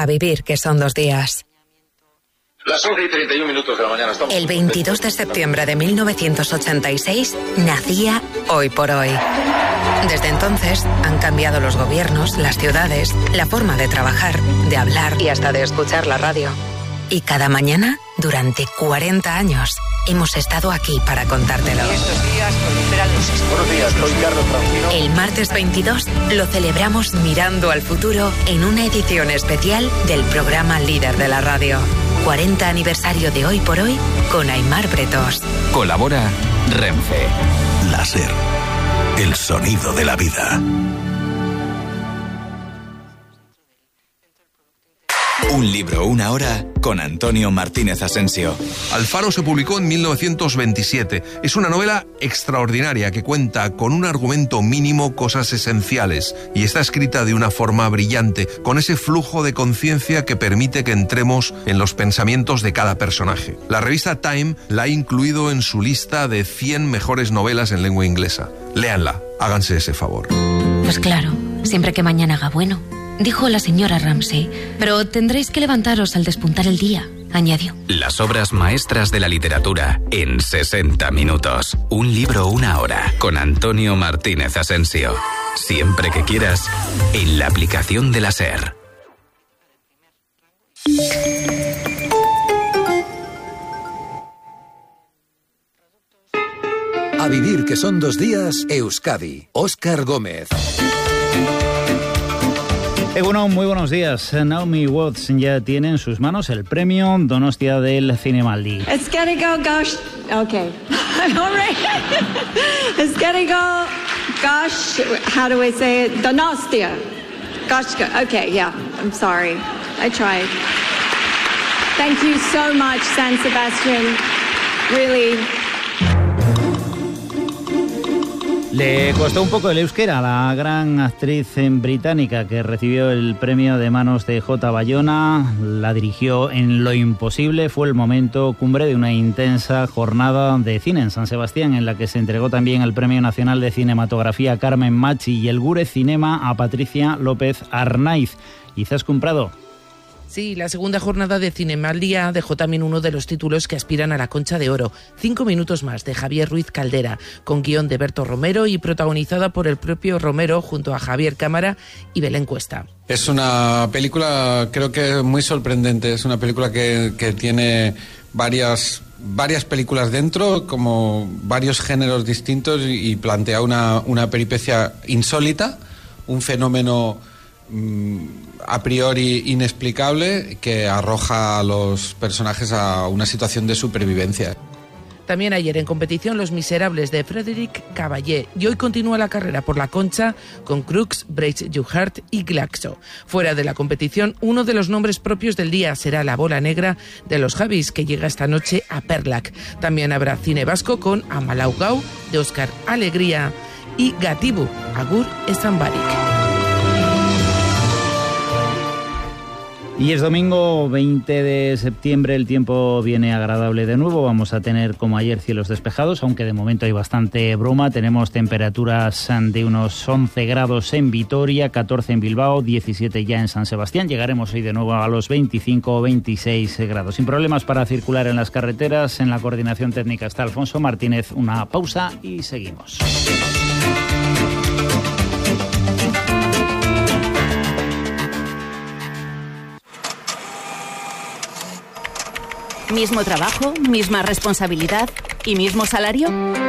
A vivir, que son 2 días. Las 11:31 de la mañana. Estamos El 22 de septiembre de 1986 nacía Hoy por Hoy. Desde entonces han cambiado los gobiernos, las ciudades, la forma de trabajar, de hablar y hasta de escuchar la radio. Y cada mañana, durante 40 años, hemos estado aquí para contártelo. Estos días proliferan los... Buenos días, soy Carlos Tranquilo. El martes 22 lo celebramos mirando al futuro en una edición especial del programa líder de la radio. 40 aniversario de Hoy por Hoy con Aimar Bretos. Colabora Renfe. Láser. El sonido de la vida. Un libro, una hora, con Antonio Martínez Asensio. Alfaro se publicó en 1927. Es una novela extraordinaria que cuenta con un argumento mínimo cosas esenciales y está escrita de una forma brillante, con ese flujo de conciencia que permite que entremos en los pensamientos de cada personaje. La revista Time la ha incluido en su lista de 100 mejores novelas en lengua inglesa. Léanla, háganse ese favor. Pues claro, siempre que mañana haga bueno, dijo la señora Ramsay, pero tendréis que levantaros al despuntar el día, añadió. Las obras maestras de la literatura en 60 minutos. Un libro, una hora, con Antonio Martínez Asensio. Siempre que quieras, en la aplicación de la SER. A vivir, que son 2 días, Euskadi. Óscar Gómez. Bueno, muy buenos días. Naomi Watts ya tiene en sus manos el premio Donostia del Zinemaldi. It's gotta go, gosh. Okay. All right. It's gotta go, gosh. How do I say it? Donostia. Gosh. Okay, yeah. I'm sorry. I tried. Thank you so much, San Sebastian. Really. Le costó un poco el euskera a la gran actriz británica que recibió el premio de manos de J. Bayona. La dirigió en Lo Imposible. Fue el momento cumbre de una intensa jornada de cine en San Sebastián, en la que se entregó también el Premio Nacional de Cinematografía a Carmen Machi y el Gure Cinema a Patricia López Arnaiz. Izaskun Prado. Sí, la segunda jornada de Cinemaldía dejó también uno de los títulos que aspiran a la Concha de Oro, 5 minutos más, de Javier Ruiz Caldera, con guión de Berto Romero y protagonizada por el propio Romero junto a Javier Cámara y Belén Cuesta. Es una película, creo que muy sorprendente. Es una película que tiene varias películas dentro, como varios géneros distintos, y plantea una peripecia insólita, un fenómeno a priori inexplicable que arroja a los personajes a una situación de supervivencia. También ayer en competición Los Miserables de Frédéric Caballé, y hoy continúa la carrera por la Concha con Crux, Break Your Heart y Glaxo. Fuera de la competición, uno de los nombres propios del día será La Bola Negra de los Javis, que llega esta noche a Perlac. También habrá cine vasco con Amalaugau de Óscar Alegría y Gatibu, Agur Estambarik. Y es domingo 20 de septiembre, el tiempo viene agradable de nuevo. Vamos a tener, como ayer, cielos despejados, aunque de momento hay bastante bruma. Tenemos temperaturas de unos 11 grados en Vitoria, 14 en Bilbao, 17 ya en San Sebastián. Llegaremos hoy de nuevo a los 25 o 26 grados. Sin problemas para circular en las carreteras. En la coordinación técnica está Alfonso Martínez. Una pausa y seguimos. ¿Mismo trabajo, misma responsabilidad y mismo salario?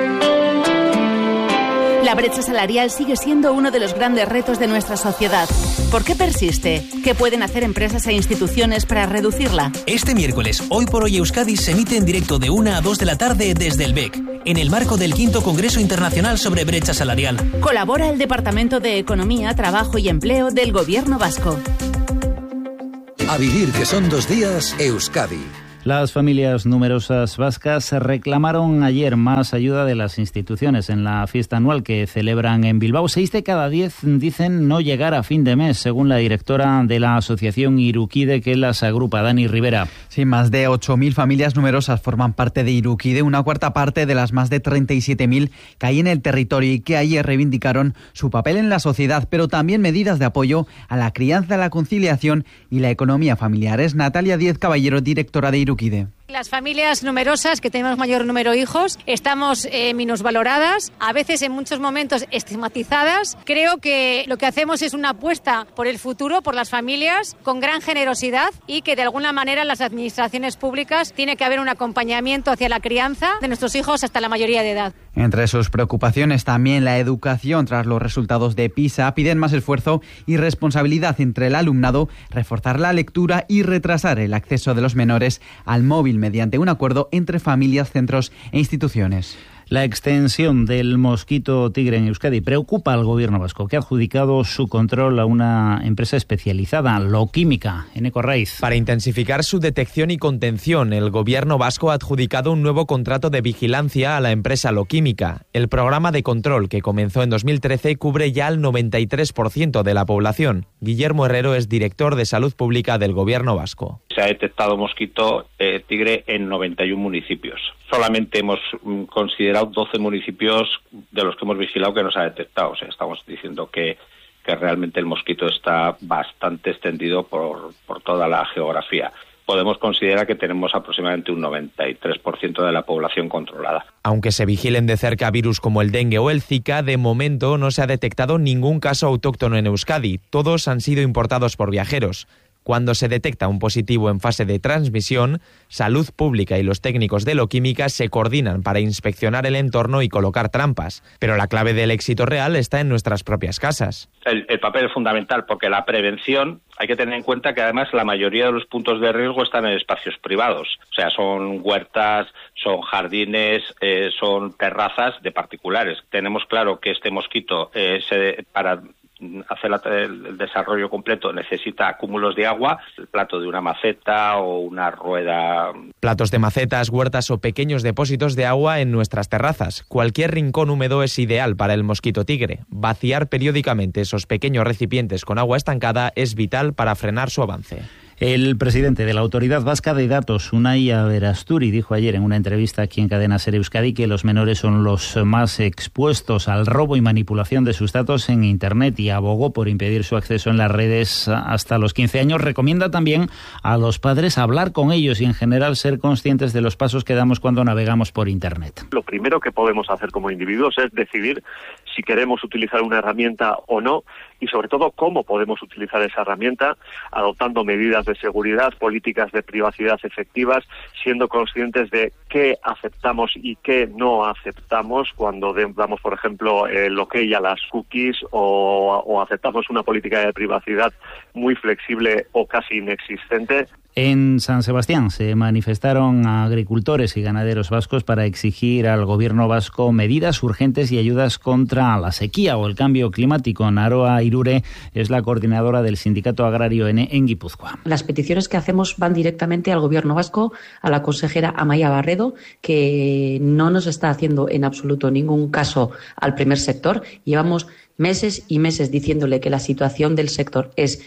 La brecha salarial sigue siendo uno de los grandes retos de nuestra sociedad. ¿Por qué persiste? ¿Qué pueden hacer empresas e instituciones para reducirla? Este miércoles, Hoy por Hoy Euskadi se emite en directo de 1 a 2 de la tarde desde el BEC, en el marco del 5º Congreso Internacional sobre Brecha Salarial. Colabora el Departamento de Economía, Trabajo y Empleo del Gobierno Vasco. A vivir, que son 2 días, Euskadi. Las familias numerosas vascas reclamaron ayer más ayuda de las instituciones en la fiesta anual que celebran en Bilbao. 6 de cada 10 dicen no llegar a fin de mes, según la directora de la asociación Irukide, que las agrupa, Dani Rivera. Sí, más de 8.000 familias numerosas forman parte de Irukide, una cuarta parte de las más de 37.000 que hay en el territorio y que ayer reivindicaron su papel en la sociedad, pero también medidas de apoyo a la crianza, la conciliación y la economía familiar. Es Natalia Díez Caballero, directora de Irukide. Las familias numerosas, que tenemos mayor número de hijos, estamos minusvaloradas, a veces en muchos momentos estigmatizadas. Creo que lo que hacemos es una apuesta por el futuro, por las familias, con gran generosidad, y que de alguna manera las administraciones públicas tiene que haber un acompañamiento hacia la crianza de nuestros hijos hasta la mayoría de edad. Entre sus preocupaciones también la educación. Tras los resultados de PISA, piden más esfuerzo y responsabilidad entre el alumnado, reforzar la lectura y retrasar el acceso de los menores al móvil mediante un acuerdo entre familias, centros e instituciones. La extensión del mosquito tigre en Euskadi preocupa al gobierno vasco, que ha adjudicado su control a una empresa especializada, Loquímica, en Ecorraiz. Para intensificar su detección y contención, el gobierno vasco ha adjudicado un nuevo contrato de vigilancia a la empresa Loquímica. El programa de control, que comenzó en 2013, cubre ya el 93% de la población. Guillermo Herrero es director de Salud Pública del gobierno vasco. Se ha detectado mosquito tigre en 91 municipios. Solamente hemos considerado 12 municipios de los que hemos vigilado que no se ha detectado. O sea, estamos diciendo que realmente el mosquito está bastante extendido por toda la geografía. Podemos considerar que tenemos aproximadamente un 93% de la población controlada. Aunque se vigilen de cerca virus como el dengue o el Zika, de momento no se ha detectado ningún caso autóctono en Euskadi. Todos han sido importados por viajeros. Cuando se detecta un positivo en fase de transmisión, Salud Pública y los técnicos de Loquímica se coordinan para inspeccionar el entorno y colocar trampas. Pero la clave del éxito real está en nuestras propias casas. El papel es fundamental, porque la prevención, hay que tener en cuenta que además la mayoría de los puntos de riesgo están en espacios privados. O sea, son huertas, son jardines, son terrazas de particulares. Tenemos claro que este mosquito, para hacer el desarrollo completo, necesita cúmulos de agua, el plato de una maceta o una rueda. Platos de macetas, huertas o pequeños depósitos de agua en nuestras terrazas. Cualquier rincón húmedo es ideal para el mosquito tigre. Vaciar periódicamente esos pequeños recipientes con agua estancada es vital para frenar su avance. El presidente de la Autoridad Vasca de Datos, Unai Aberasturi, dijo ayer en una entrevista aquí en Cadena SER Euskadi que los menores son los más expuestos al robo y manipulación de sus datos en Internet, y abogó por impedir su acceso en las redes hasta los 15 años. Recomienda también a los padres hablar con ellos y en general ser conscientes de los pasos que damos cuando navegamos por Internet. Lo primero que podemos hacer como individuos es decidir si queremos utilizar una herramienta o no, y sobre todo cómo podemos utilizar esa herramienta, adoptando medidas de seguridad, políticas de privacidad efectivas, siendo conscientes de qué aceptamos y qué no aceptamos cuando damos, por ejemplo, el ok a las cookies o aceptamos una política de privacidad muy flexible o casi inexistente. En San Sebastián se manifestaron agricultores y ganaderos vascos para exigir al gobierno vasco medidas urgentes y ayudas contra la sequía o el cambio climático. Naroa Irure es la coordinadora del Sindicato Agrario en Guipúzcoa. Las peticiones que hacemos van directamente al gobierno vasco, a la consejera Amaia Barredo, que no nos está haciendo en absoluto ningún caso al primer sector. Llevamos meses y meses diciéndole que la situación del sector es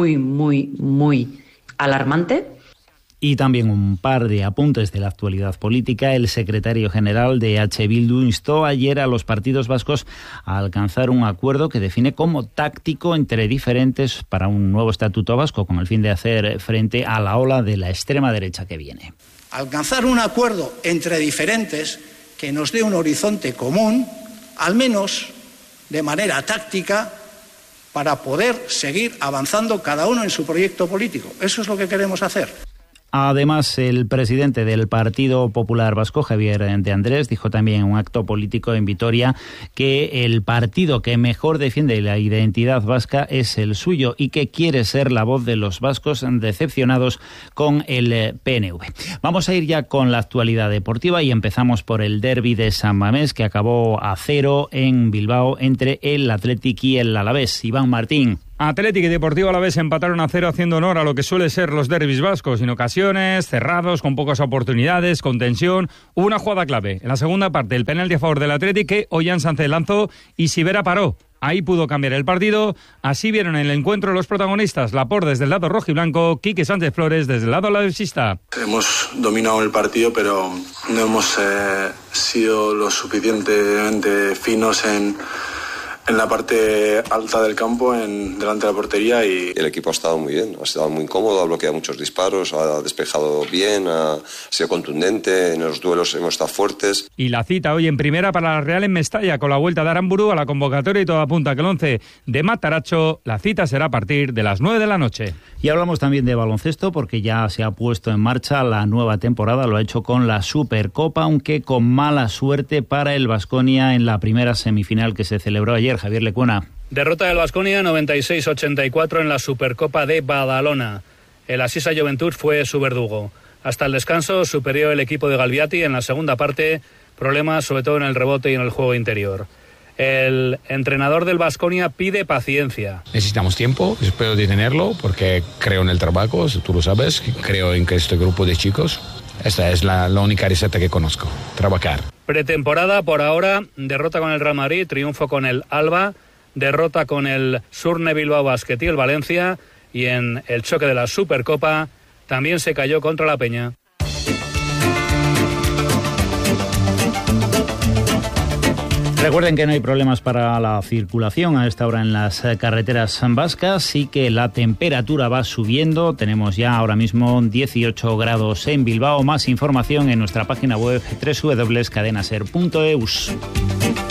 muy alarmante. Y también un par de apuntes de la actualidad política. El secretario general de H. Bildu instó ayer a los partidos vascos a alcanzar un acuerdo que define como táctico entre diferentes para un nuevo estatuto vasco, con el fin de hacer frente a la ola de la extrema derecha que viene. Alcanzar un acuerdo entre diferentes que nos dé un horizonte común, al menos de manera táctica, para poder seguir avanzando cada uno en su proyecto político. Eso es lo que queremos hacer. Además, el presidente del Partido Popular Vasco, Javier de Andrés, dijo también en un acto político en Vitoria que el partido que mejor defiende la identidad vasca es el suyo y que quiere ser la voz de los vascos decepcionados con el PNV. Vamos a ir ya con la actualidad deportiva y empezamos por el derbi de San Mamés, que acabó a 0 en Bilbao entre el Athletic y el Alavés. Iván Martín. Athletic y Deportivo Alavés empataron a 0 haciendo honor a lo que suele ser los derbis vascos, en ocasiones cerrados, con pocas oportunidades, con tensión. Hubo una jugada clave. En la segunda parte, el penalti a favor del Athletic que Ollán Sánchez lanzó y Sivera paró. Ahí pudo cambiar el partido. Así vieron en el encuentro los protagonistas. Laporte desde el lado rojiblanco, Quique Sánchez Flores desde el lado alavesista. Hemos dominado el partido, pero no hemos sido lo suficientemente finos en la parte alta del campo, delante de la portería. Y el equipo ha estado muy bien, ha estado muy cómodo, ha bloqueado muchos disparos, ha despejado bien, ha sido contundente, en los duelos hemos estado fuertes. Y la cita hoy en primera para la Real en Mestalla, con la vuelta de Aramburu a la convocatoria, y todo apunta que el 11 de Mataracho, la cita será a partir de las 9 de la noche. Y hablamos también de baloncesto, porque ya se ha puesto en marcha la nueva temporada, lo ha hecho con la Supercopa, aunque con mala suerte para el Baskonia en la primera semifinal que se celebró ayer. Javier Lecuona. Derrota del Baskonia 96-84 en la Supercopa de Badalona. El Asisa Juventud fue su verdugo. Hasta el descanso superior el equipo de Galviati. En la segunda parte, problemas sobre todo en el rebote y en el juego interior. El entrenador del Baskonia pide paciencia. Necesitamos tiempo, espero de tenerlo, porque creo en el trabajo, tú lo sabes, creo en que este grupo de chicos, esta es la única receta que conozco, trabajar. Pretemporada por ahora, derrota con el Real Madrid, triunfo con el Alba, derrota con el Surne Bilbao Basket y el Valencia, y en el choque de la Supercopa también se cayó contra la Peña. Recuerden que no hay problemas para la circulación a esta hora en las carreteras vascas y que la temperatura va subiendo. Tenemos ya ahora mismo 18 grados en Bilbao. Más información en nuestra página web www.cadenaser.eus.